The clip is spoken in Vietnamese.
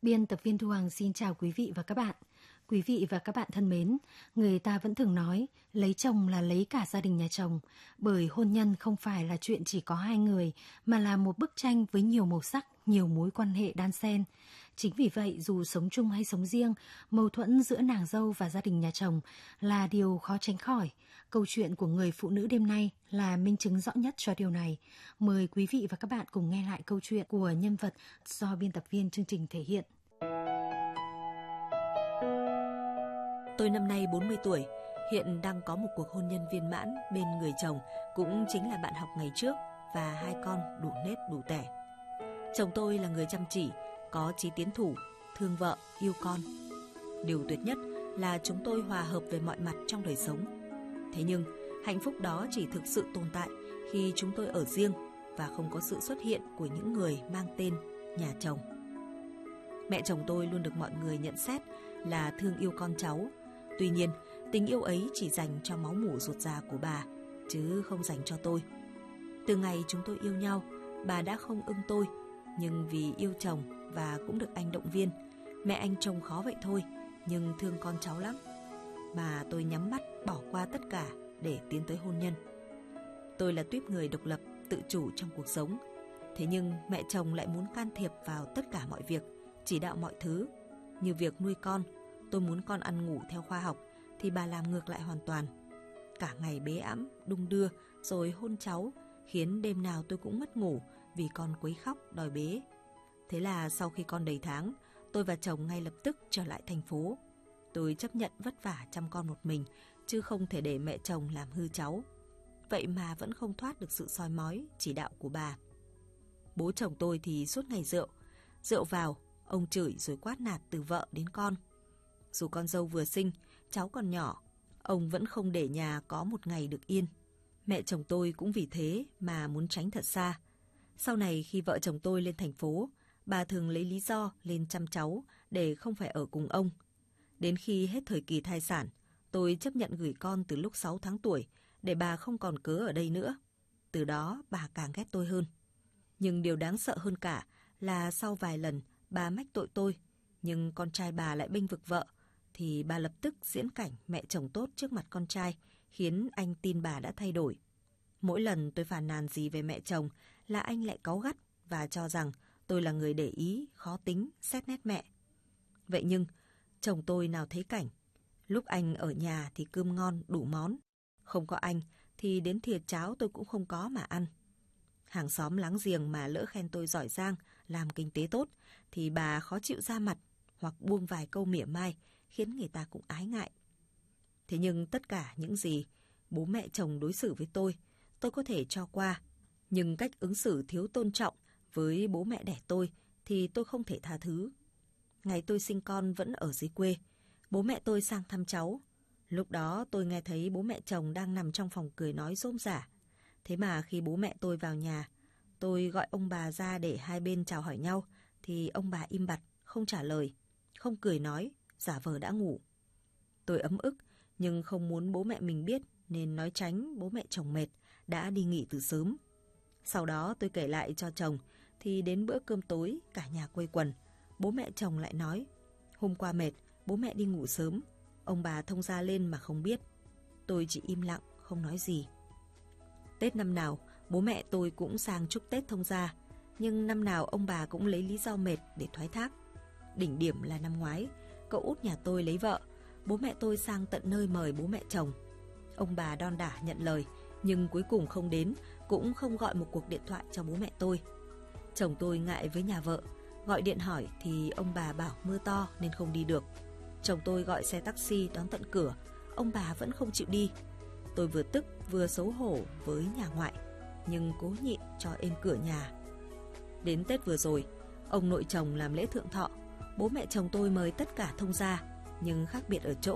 Biên tập viên Thu Hằng xin chào quý vị và các bạn. Quý vị và các bạn thân mến, người ta vẫn thường nói lấy chồng là lấy cả gia đình nhà chồng, bởi hôn nhân không phải là chuyện chỉ có hai người, mà là một bức tranh với nhiều màu sắc, nhiều mối quan hệ đan xen. Chính vì vậy, dù sống chung hay sống riêng, mâu thuẫn giữa nàng dâu và gia đình nhà chồng là điều khó tránh khỏi. Câu chuyện của người phụ nữ đêm nay là minh chứng rõ nhất cho điều này. Mời quý vị và các bạn cùng nghe lại câu chuyện của nhân vật do biên tập viên chương trình thể hiện. Tôi năm nay 40 tuổi, hiện đang có một cuộc hôn nhân viên mãn bên người chồng, cũng chính là bạn học ngày trước, và hai con đủ nếp đủ tẻ. Chồng tôi là người chăm chỉ, có chí tiến thủ, thương vợ, yêu con. Điều tuyệt nhất là chúng tôi hòa hợp về mọi mặt trong đời sống. Thế nhưng, hạnh phúc đó chỉ thực sự tồn tại khi chúng tôi ở riêng và không có sự xuất hiện của những người mang tên nhà chồng. Mẹ chồng tôi luôn được mọi người nhận xét là thương yêu con cháu. Tuy nhiên, tình yêu ấy chỉ dành cho máu mủ ruột già của bà, chứ không dành cho tôi. Từ ngày chúng tôi yêu nhau, bà đã không ưng tôi, nhưng vì yêu chồng và cũng được anh động viên, mẹ anh trông khó vậy thôi, nhưng thương con cháu lắm. Mà tôi nhắm mắt bỏ qua tất cả để tiến tới hôn nhân. Tôi là tuýp người độc lập, tự chủ trong cuộc sống. Thế nhưng mẹ chồng lại muốn can thiệp vào tất cả mọi việc, chỉ đạo mọi thứ. Như việc nuôi con, tôi muốn con ăn ngủ theo khoa học thì bà làm ngược lại hoàn toàn. Cả ngày bế ẵm, đung đưa rồi hôn cháu, khiến đêm nào tôi cũng mất ngủ vì con quấy khóc đòi bế. Thế là sau khi con đầy tháng, tôi và chồng ngay lập tức trở lại thành phố. Tôi chấp nhận vất vả chăm con một mình, chứ không thể để mẹ chồng làm hư cháu. Vậy mà vẫn không thoát được sự soi mói, chỉ đạo của bà. Bố chồng tôi thì suốt ngày rượu vào, ông chửi rồi quát nạt từ vợ đến con. Dù con dâu vừa sinh, cháu còn nhỏ, ông vẫn không để nhà có một ngày được yên. Mẹ chồng tôi cũng vì thế mà muốn tránh thật xa. Sau này khi vợ chồng tôi lên thành phố, bà thường lấy lý do lên chăm cháu để không phải ở cùng ông. Đến khi hết thời kỳ thai sản, tôi chấp nhận gửi con từ lúc 6 tháng tuổi để bà không còn cớ ở đây nữa. Từ đó bà càng ghét tôi hơn. Nhưng điều đáng sợ hơn cả là sau vài lần bà mách tội tôi, nhưng con trai bà lại bênh vực vợ, thì bà lập tức diễn cảnh mẹ chồng tốt trước mặt con trai, khiến anh tin bà đã thay đổi. Mỗi lần tôi phàn nàn gì về mẹ chồng là anh lại cáu gắt và cho rằng tôi là người để ý, khó tính, xét nét mẹ. Vậy nhưng, chồng tôi nào thấy cảnh. Lúc anh ở nhà thì cơm ngon, đủ món. Không có anh thì đến thìa cháo tôi cũng không có mà ăn. Hàng xóm láng giềng mà lỡ khen tôi giỏi giang, làm kinh tế tốt, thì bà khó chịu ra mặt hoặc buông vài câu mỉa mai, khiến người ta cũng ái ngại. Thế nhưng tất cả những gì bố mẹ chồng đối xử với tôi có thể cho qua. Nhưng cách ứng xử thiếu tôn trọng với bố mẹ đẻ tôi thì tôi không thể tha thứ. Ngày tôi sinh con vẫn ở dưới quê, bố mẹ tôi sang thăm cháu. Lúc đó tôi nghe thấy bố mẹ chồng đang nằm trong phòng cười nói rôm rả. Thế mà khi bố mẹ tôi vào nhà, tôi gọi ông bà ra để hai bên chào hỏi nhau, thì ông bà im bặt, không trả lời, không cười nói, giả vờ đã ngủ. Tôi ấm ức, nhưng không muốn bố mẹ mình biết, nên nói tránh bố mẹ chồng mệt, đã đi nghỉ từ sớm. Sau đó tôi kể lại cho chồng, thì đến bữa cơm tối, cả nhà quây quần, bố mẹ chồng lại nói, hôm qua mệt, bố mẹ đi ngủ sớm, ông bà thông gia lên mà không biết. Tôi chỉ im lặng, không nói gì. Tết năm nào, bố mẹ tôi cũng sang chúc Tết thông gia, nhưng năm nào ông bà cũng lấy lý do mệt để thoái thác. Đỉnh điểm là năm ngoái, cậu út nhà tôi lấy vợ, bố mẹ tôi sang tận nơi mời bố mẹ chồng. Ông bà đon đả nhận lời, nhưng cuối cùng không đến, cũng không gọi một cuộc điện thoại cho bố mẹ tôi. Chồng tôi ngại với nhà vợ, gọi điện hỏi thì ông bà bảo mưa to nên không đi được. Chồng tôi gọi xe taxi đón tận cửa, ông bà vẫn không chịu đi. Tôi vừa tức vừa xấu hổ với nhà ngoại, nhưng cố nhịn cho êm cửa nhà. Đến Tết vừa rồi, ông nội chồng làm lễ thượng thọ, bố mẹ chồng tôi mời tất cả thông gia, nhưng khác biệt ở chỗ